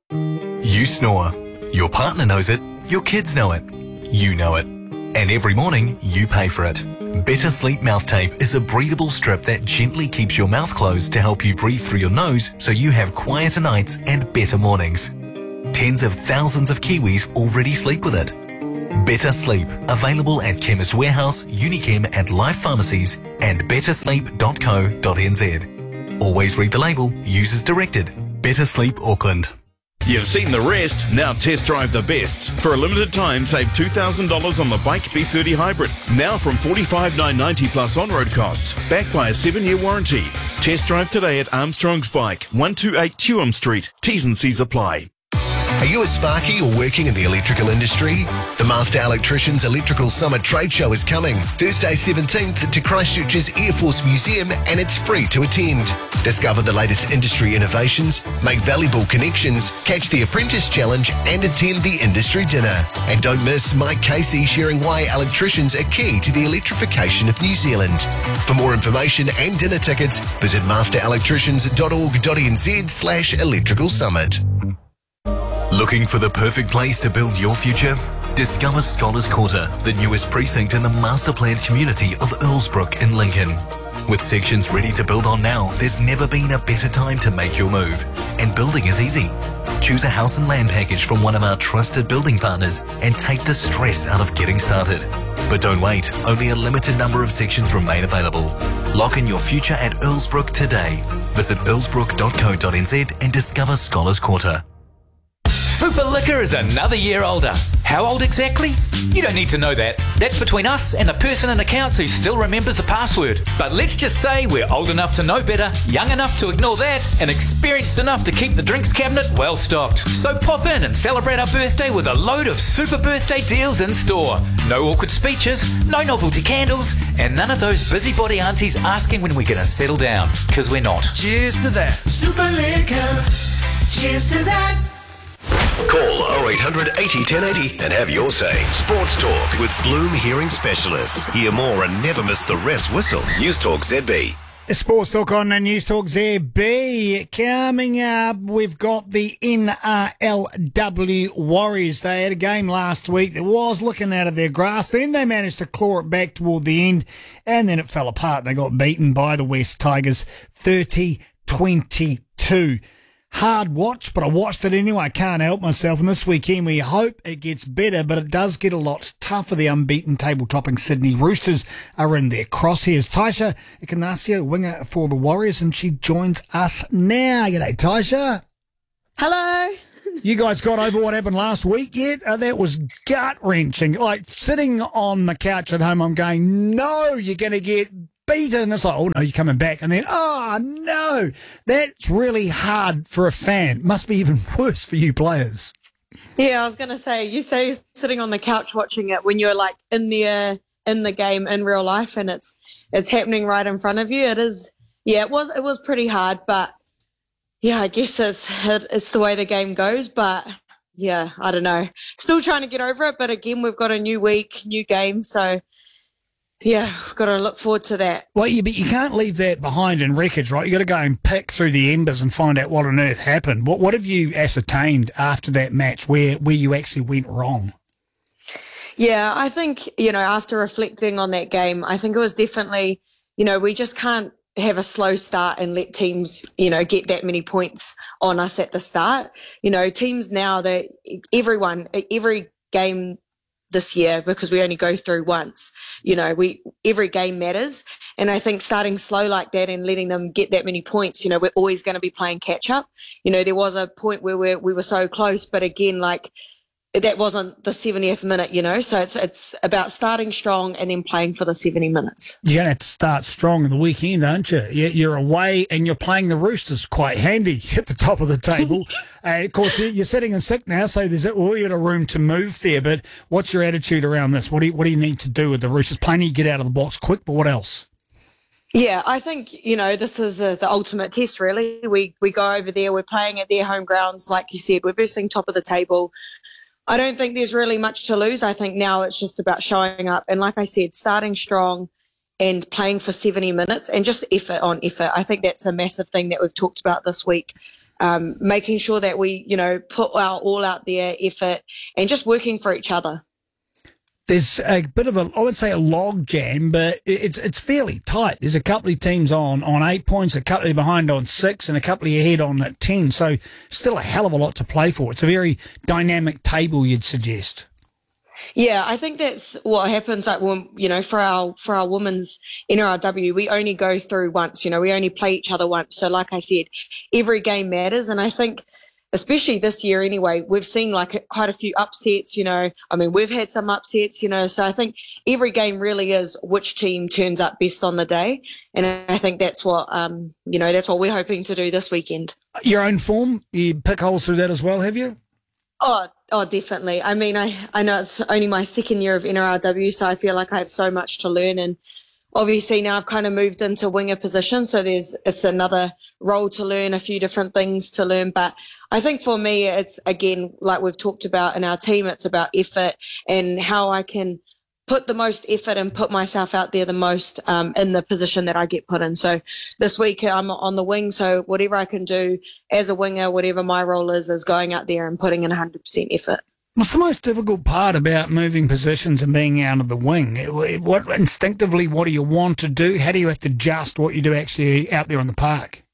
You snore. Your partner knows it. Your kids know it. You know it. And every morning, you pay for it. Better Sleep Mouth Tape is a breathable strip that gently keeps your mouth closed to help you breathe through your nose so you have quieter nights and better mornings. Tens of thousands of Kiwis already sleep with it. Better Sleep, available at Chemist Warehouse, Unichem and Life Pharmacies and better sleep dot co dot n z. Always read the label, use as directed. Better Sleep Auckland. You've seen the rest, now test drive the best. For a limited time, save two thousand dollars on the Bike B thirty Hybrid. Now from forty-five thousand nine hundred ninety plus on-road costs. Backed by a seven-year warranty. Test drive today at Armstrong's Bike, one twenty-eight Tuam Street. T's and C's apply. Are you a sparky or working in the electrical industry? The Master Electricians Electrical Summer Trade Show is coming Thursday seventeenth to Christchurch's Air Force Museum, and it's free to attend. Discover the latest industry innovations, make valuable connections, catch the Apprentice Challenge and attend the industry dinner. And don't miss Mike Casey sharing why electricians are key to the electrification of New Zealand. For more information and dinner tickets, visit master electricians dot org dot n z slash electrical summit. Looking for the perfect place to build your future? Discover Scholars Quarter, the newest precinct in the master-planned community of Earlsbrook in Lincoln. With sections ready to build on now, there's never been a better time to make your move. And building is easy. Choose a house and land package from one of our trusted building partners and take the stress out of getting started. But don't wait, only a limited number of sections remain available. Lock in your future at Earlsbrook today. Visit earlsbrook dot co dot n z and discover Scholars Quarter. Super Liquor is another year older. How old exactly? You don't need to know that. That's between us and the person in accounts who still remembers the password. But let's just say we're old enough to know better, young enough to ignore that, and experienced enough to keep the drinks cabinet well stocked. So pop in and celebrate our birthday with a load of super birthday deals in store. No awkward speeches, no novelty candles, and none of those busybody aunties asking when we're going to settle down. Because we're not. Cheers to that. Super Liquor. Cheers to that. Call oh eight hundred eighty ten eighty and have your say. Sports Talk with Bloom Hearing Specialists. Hear more and never miss the ref's whistle. News Talk Z B. Sports Talk on News Talk Z B. Coming up, we've got the N R L W Warriors. They had a game last week that was looking out of their grasp. Then they managed to claw it back toward the end, and then it fell apart. They got beaten by the West Tigers thirty twenty-two. Hard watch, but I watched it anyway. I can't help myself. And this weekend, we hope it gets better, but it does get a lot tougher. The unbeaten table-topping Sydney Roosters are in their crosshairs. Taisha Ignacio, winger for the Warriors, and she joins us now. G'day, Taisha. Hello. You guys got over what happened last week yet? Uh, that was gut-wrenching. Like, sitting on the couch at home, I'm going, no, you're going to get beaten. It's like, oh, no, you're coming back. And then, oh, no. That's really hard for a fan. Must be even worse for you players. Yeah, I was going to say, you say sitting on the couch watching it when you're, like, in the, in the game in real life and it's it's happening right in front of you. It is, yeah, it was it was pretty hard, but yeah, I guess it's it's the way the game goes. But yeah, I don't know. Still trying to get over it. But again, we've got a new week, new game, so yeah, we've got to look forward to that. Well, yeah, but you can't leave that behind in wreckage, right? You got to go and pick through the embers and find out what on earth happened. What what have you ascertained after that match where where you actually went wrong? Yeah, I think, you know, after reflecting on that game, I think it was definitely, you know, we just can't have a slow start and let teams, you know, get that many points on us at the start. You know, teams now, that everyone, every game this year, because we only go through once, you know, we every game matters. And I think starting slow like that and letting them get that many points, you know, we're always going to be playing catch up. You know, there was a point where we we were so close, but again, like, that wasn't the seventieth minute, you know, so it's it's about starting strong and then playing for the seventy minutes. You're going to have to start strong in the weekend, aren't you? You're away and you're playing the Roosters, quite handy at the top of the table. uh, of course, you're sitting in sick now, so there's a bit of room to move there, but what's your attitude around this? What do you, what do you need to do with the Roosters? Plenty get out of the box quick, but what else? Yeah, I think, you know, this is uh, the ultimate test, really. We, we go over there, we're playing at their home grounds, like you said, we're versing top of the table. I don't think there's really much to lose. I think now it's just about showing up. And like I said, starting strong and playing for seventy minutes and just effort on effort. I think that's a massive thing that we've talked about this week. Um, making sure that we, you know, put our all out there, effort, and just working for each other. There's a bit of a, I would say a log jam, but it's it's fairly tight. There's a couple of teams on, on eight points, a couple of behind on six, and a couple of ahead on at ten. So still a hell of a lot to play for. It's a very dynamic table, you'd suggest. Yeah, I think that's what happens. Like, when, you know, for our for our women's N R L W, we only go through once. You know, we only play each other once. So, like I said, every game matters, and I think, especially this year anyway, we've seen like quite a few upsets, you know. I mean, we've had some upsets, you know, so I think every game really is which team turns up best on the day. And I think that's what, um, you know, that's what we're hoping to do this weekend. Your own form, you pick holes through that as well, have you? Oh, oh, definitely. I mean, I, I know it's only my second year of N R L W, so I feel like I have so much to learn. And obviously now I've kind of moved into winger position, so there's it's another role to learn, a few different things to learn. But I think for me, it's, again, like we've talked about in our team, it's about effort and how I can put the most effort and put myself out there the most um, in the position that I get put in. So this week I'm on the wing, so whatever I can do as a winger, whatever my role is, is going out there and putting in one hundred percent effort. What's the most difficult part about moving positions and being out of the wing? What instinctively, what do you want to do? How do you have to adjust what you do actually out there on the park?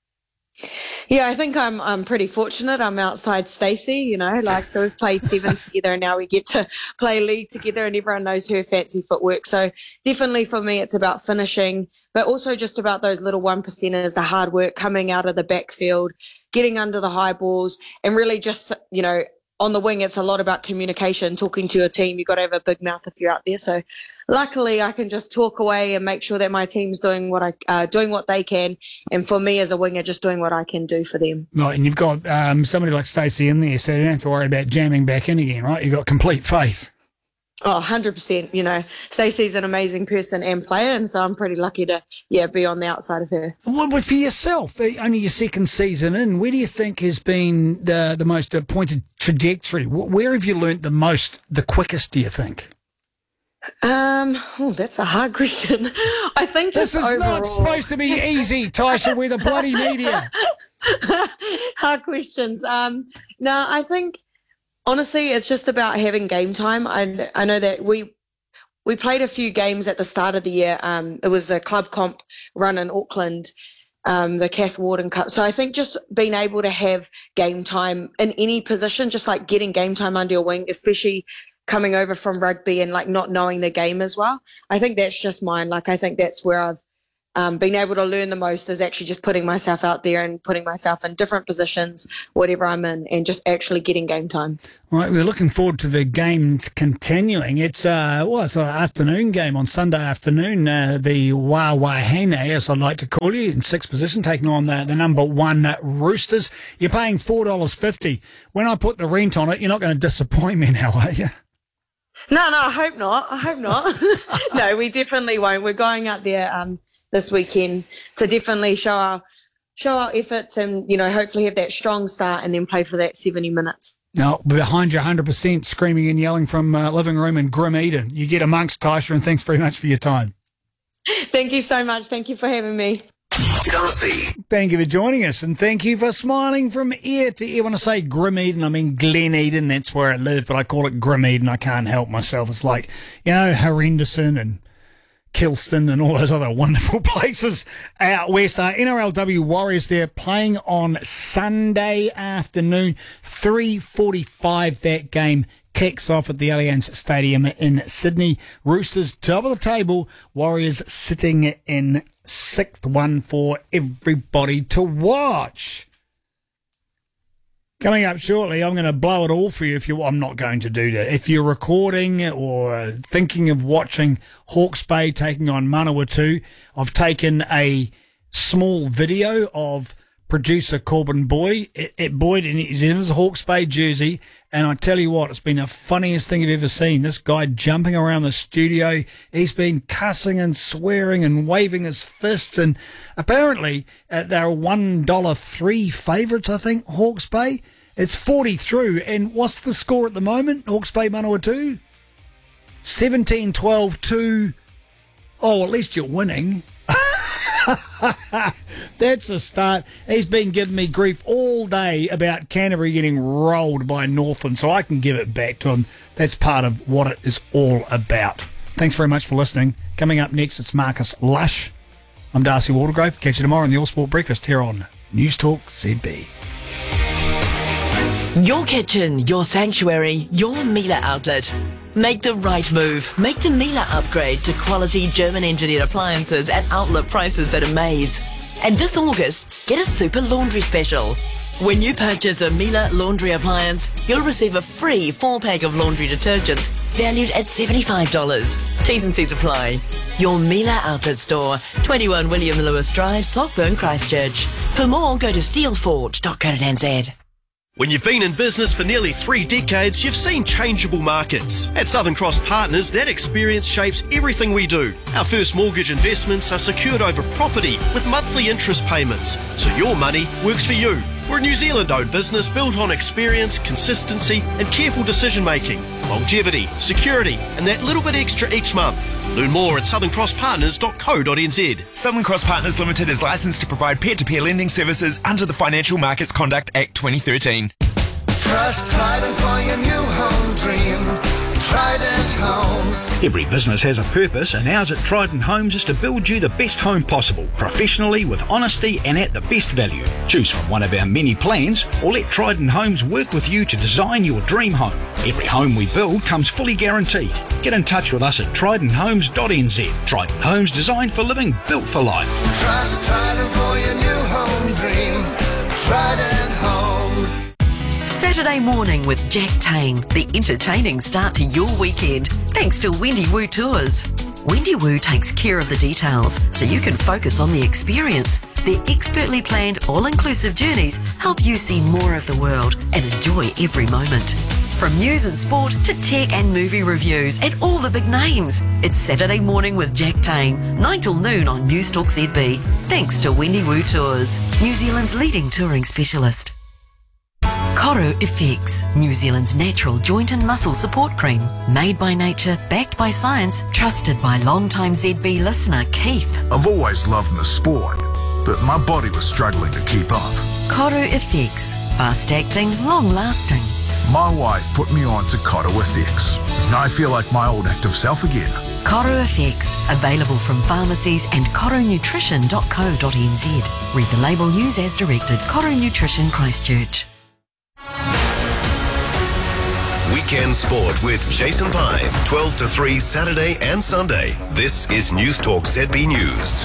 Yeah, I think I'm I'm pretty fortunate. I'm outside Stacey, you know, like, so we've played sevens together and now we get to play league together and everyone knows her fancy footwork. So definitely for me, it's about finishing, but also just about those little one percenters, the hard work, coming out of the backfield, getting under the high balls, and really just, you know, on the wing, it's a lot about communication, talking to your team. You've got to have a big mouth if you're out there. So luckily I can just talk away and make sure that my team's doing what I uh, doing what they can. And for me as a winger, just doing what I can do for them. Right, and you've got um, somebody like Stacey in there, so you don't have to worry about jamming back in again, right? You've got complete faith. Oh, one hundred percent. You know, Stacey's an amazing person and player, and so I'm pretty lucky to, yeah, be on the outside of her. Well, but for yourself, only your second season in, where do you think has been the, the most pointed trajectory? Where have you learnt the most, the quickest, do you think? Um, oh, that's a hard question. I think this just is overall... not supposed to be easy, Taisha. We're the bloody media. Hard questions. Um, no, I think... Honestly, it's just about having game time. I, I know that we we played a few games at the start of the year. Um, it was a club comp run in Auckland, um, the Kath Warden Cup. So I think just being able to have game time in any position, just like getting game time under your wing, especially coming over from rugby and like not knowing the game as well. I think that's just mine. Like, I think that's where I've um, being able to learn the most is actually just putting myself out there and putting myself in different positions, whatever I'm in, and just actually getting game time. All right, we're looking forward to the game continuing. It's, uh, well, it's an afternoon game on Sunday afternoon. Uh, the Wawahine, as I'd like to call you, in sixth position, taking on the, the number one Roosters. You're paying four dollars fifty. When I put the rent on it, you're not going to disappoint me now, are you? No, no, I hope not. I hope not. No, we definitely won't. We're going out there um, this weekend to definitely show our show our efforts and, you know, hopefully have that strong start and then play for that seventy minutes. Now, behind you one hundred percent, screaming and yelling from uh, living room in Grim Eden. You get amongst Taisha, and thanks very much for your time. Thank you so much. Thank you for having me. Darcy. Thank you for joining us, and thank you for smiling from ear to ear. When I say Grim Eden, I mean Glen Eden. That's where I live, but I call it Grim Eden. I can't help myself. It's like, you know, Henderson and Kilston and all those other wonderful places out west. Uh, N R L W Warriors, they're playing on Sunday afternoon, three forty-five. That game kicks off at the Allianz Stadium in Sydney. Roosters top of the table, Warriors sitting in sixth, one for everybody to watch. Coming up shortly, I'm going to blow it all for you. If you, I'm not going to do that. If you're recording or thinking of watching Hawke's Bay taking on Manawatu, I've taken a small video of producer Corbin Boyd, at Boyd, and he's in his Hawke's Bay jersey. And I tell you what, it's been the funniest thing I've ever seen. This guy jumping around the studio, he's been cussing and swearing and waving his fists. And apparently, uh, they're one dollar three favourites, I think, Hawke's Bay. It's forty through. And what's the score at the moment? Hawke's Bay Manawatu? seventeen twelve two. Oh, at least you're winning. That's a start. He's been giving me grief all day about Canterbury getting rolled by Northland, so I can give it back to him. That's part of what it is all about. Thanks very much for listening. Coming up next, it's Marcus Lush. I'm Darcy Watergrove. Catch you tomorrow on the All Sport Breakfast here on News Talk Z B. Your kitchen, your sanctuary, your Miele outlet. Make the right move. Make the Miele upgrade to quality German-engineered appliances at outlet prices that amaze. And this August, get a Super Laundry Special. When you purchase a Miele laundry appliance, you'll receive a free four-pack of laundry detergents valued at seventy-five dollars. T's and C's apply. Your Miele outlet store, twenty-one William Lewis Drive, Saltburn, Christchurch. For more, go to steelforge dot co dot n z. When you've been in business for nearly three decades, you've seen changeable markets. At Southern Cross Partners, that experience shapes everything we do. Our first mortgage investments are secured over property with monthly interest payments, so your money works for you. We're a New Zealand-owned business built on experience, consistency and careful decision-making, longevity, security and that little bit extra each month. Learn more at southern cross partners dot co dot n z. Southern Cross Partners Limited is licensed to provide peer-to-peer lending services under the Financial Markets Conduct Act twenty thirteen. Trust Trident for your new home dream. Trident Homes. Every business has a purpose, and ours at Trident Homes is to build you the best home possible, professionally, with honesty and at the best value. Choose from one of our many plans, or let Trident Homes work with you to design your dream home. Every home we build comes fully guaranteed. Get in touch with us at trident homes dot n z. Trident Homes, designed for living, built for life. Trust Trident for your new home dream. Trident Homes. Saturday morning with Jack Tame, the entertaining start to your weekend, thanks to Wendy Woo Tours. Wendy Woo takes care of the details so you can focus on the experience. Their expertly planned all-inclusive journeys help you see more of the world and enjoy every moment. From news and sport to tech and movie reviews and all the big names. It's Saturday morning with Jack Tame, nine till noon on News Talk Z B. Thanks to Wendy Woo Tours, New Zealand's leading touring specialist. Koro Effects, New Zealand's natural joint and muscle support cream. Made by nature, backed by science, trusted by long-time Z B listener Keith. I've always loved the sport, but my body was struggling to keep up. Koro Effects, fast-acting, long-lasting. My wife put me on to Koro Effects, and I feel like my old active self again. Koro Effects, available from pharmacies and koro nutrition dot co dot n z. Read the label, use as directed. Koro Nutrition, Christchurch. Weekend Sport with Jason Pine, twelve to three Saturday and Sunday. This is News Talk Z B News.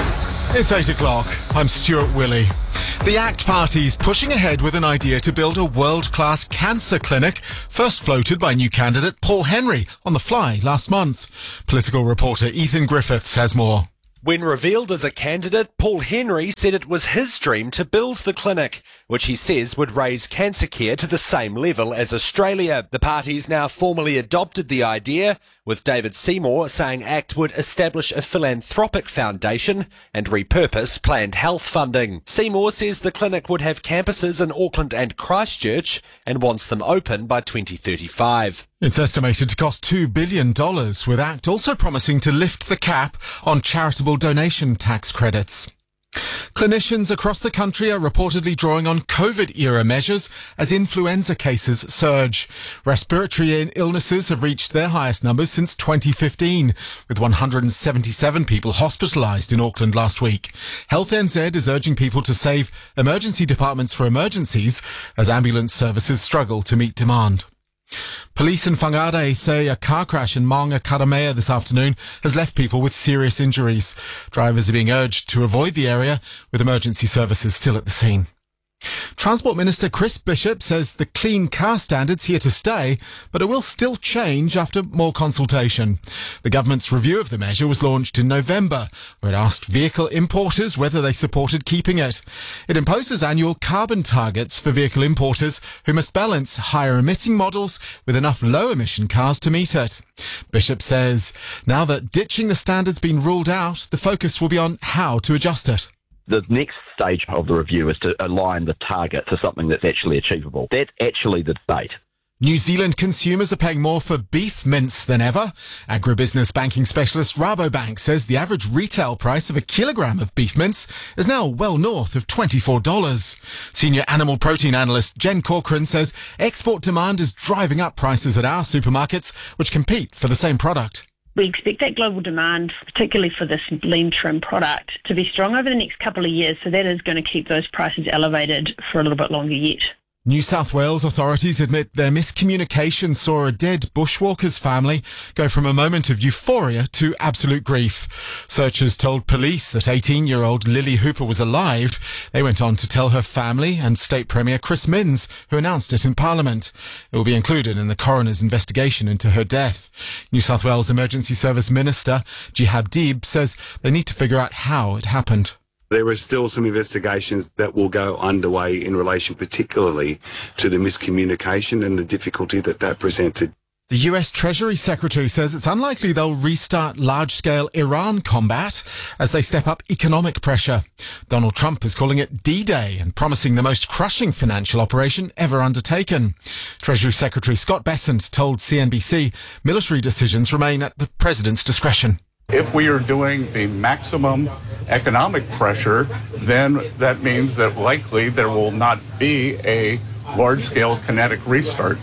It's eight o'clock. I'm Stuart Willey. The ACT Party's pushing ahead with an idea to build a world-class cancer clinic, first floated by new candidate Paul Henry on The Fly last month. Political reporter Ethan Griffiths has more. When revealed as a candidate, Paul Henry said it was his dream to build the clinic, which he says would raise cancer care to the same level as Australia. The party's now formally adopted the idea, with David Seymour saying ACT would establish a philanthropic foundation and repurpose planned health funding. Seymour says the clinic would have campuses in Auckland and Christchurch and wants them open by twenty thirty-five. It's estimated to cost two billion dollars, with ACT also promising to lift the cap on charitable donation tax credits. Clinicians across the country are reportedly drawing on COVID-era measures as influenza cases surge. Respiratory illnesses have reached their highest numbers since twenty fifteen, with one hundred seventy-seven people hospitalised in Auckland last week. Health N Z is urging people to save emergency departments for emergencies as ambulance services struggle to meet demand. Police in Whangarei say a car crash in Maunga Karamea this afternoon has left people with serious injuries. Drivers are being urged to avoid the area, with emergency services still at the scene. Transport Minister Chris Bishop says the clean car standard's here to stay, but it will still change after more consultation. The government's review of the measure was launched in November, where it asked vehicle importers whether they supported keeping it. It imposes annual carbon targets for vehicle importers who must balance higher emitting models with enough low-emission cars to meet it. Bishop says now that ditching the standard's been ruled out, the focus will be on how to adjust it. The next stage of the review is to align the target to something that's actually achievable. That's actually the debate. New Zealand consumers are paying more for beef mince than ever. Agribusiness banking specialist Rabobank says the average retail price of a kilogram of beef mince is now well north of twenty-four dollars. Senior animal protein analyst Jen Corcoran says export demand is driving up prices at our supermarkets, which compete for the same product. We expect that global demand, particularly for this lean trim product, to be strong over the next couple of years, so that is going to keep those prices elevated for a little bit longer yet. New South Wales authorities admit their miscommunication saw a dead bushwalker's family go from a moment of euphoria to absolute grief. Searchers told police that eighteen-year-old Lily Hooper was alive. They went on to tell her family and State Premier Chris Minns, who announced it in Parliament. It will be included in the coroner's investigation into her death. New South Wales Emergency Service Minister Jihad Deeb says they need to figure out how it happened. There are still some investigations that will go underway in relation particularly to the miscommunication and the difficulty that that presented. The U S Treasury Secretary says it's unlikely they'll restart large-scale Iran combat as they step up economic pressure. Donald Trump is calling it D-Day and promising the most crushing financial operation ever undertaken. Treasury Secretary Scott Bessent told C N B C military decisions remain at the president's discretion. If we are doing the maximum economic pressure, then that means that likely there will not be a large-scale kinetic restart.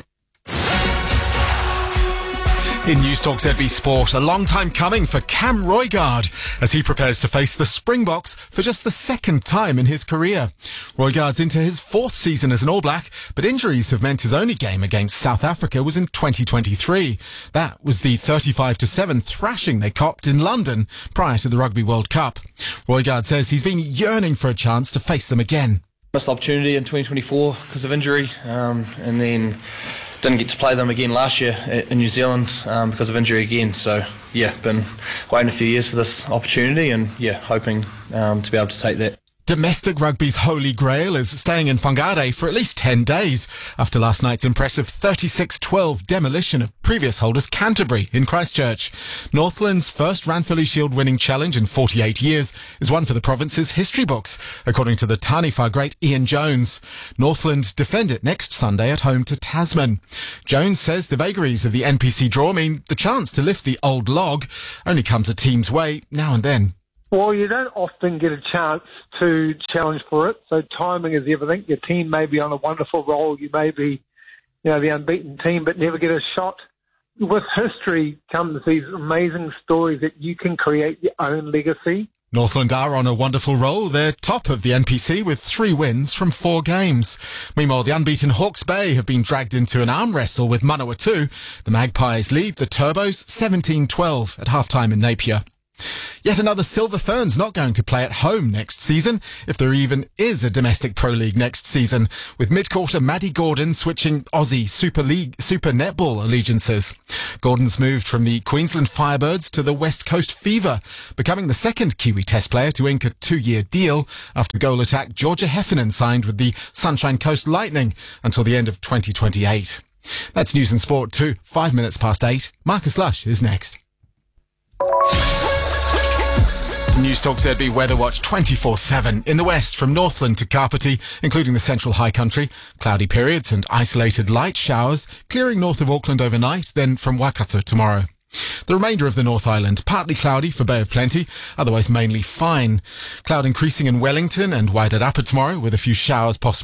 In News Talk Z B Sport, a long time coming for Cam Roigard as he prepares to face the Springboks for just the second time in his career. Roigard's into his fourth season as an All Black, but injuries have meant his only game against South Africa was in twenty twenty-three. That was the thirty-five to seven thrashing they copped in London prior to the Rugby World Cup. Roigard says he's been yearning for a chance to face them again. Missed opportunity in twenty twenty-four because of injury, um, and then didn't get to play them again last year in New Zealand um, because of injury again. So, yeah, been waiting a few years for this opportunity and, yeah, hoping um, to be able to take that. Domestic rugby's holy grail is staying in Whangarei for at least ten days after last night's impressive thirty-six twelve demolition of previous holders Canterbury in Christchurch. Northland's first Ranfurly Shield winning challenge in forty-eight years is one for the province's history books, according to the Taniwha great Ian Jones. Northland defend it next Sunday at home to Tasman. Jones says the vagaries of the N P C draw mean the chance to lift the old log only comes a team's way now and then. Well, you don't often get a chance to challenge for it, so timing is everything. Your team may be on a wonderful roll, you may be, you know, the unbeaten team, but never get a shot. With history comes these amazing stories that you can create your own legacy. Northland are on a wonderful roll. They're top of the N P C with three wins from four games. Meanwhile, the unbeaten Hawke's Bay have been dragged into an arm wrestle with Manawatu. The Magpies lead the Turbos seventeen twelve at half-time in Napier. Yet another Silver Ferns not going to play at home next season, if there even is a domestic Pro League next season, with mid-quarter Maddie Gordon switching Aussie Super League Super Netball allegiances. Gordon's moved from the Queensland Firebirds to the West Coast Fever, becoming the second Kiwi Test player to ink a two-year deal after goal attack Georgia Heffernan signed with the Sunshine Coast Lightning until the end of twenty twenty-eight. That's News and Sport too. Five minutes past eight. Marcus Lush is next. News Talk Z B Weather Watch twenty-four seven. In the west, from Northland to Kapiti, including the central high country, cloudy periods and isolated light showers, clearing north of Auckland overnight, then from Waikato tomorrow. The remainder of the North Island, partly cloudy for Bay of Plenty, otherwise mainly fine. Cloud increasing in Wellington and Waitarapa tomorrow, with a few showers possible.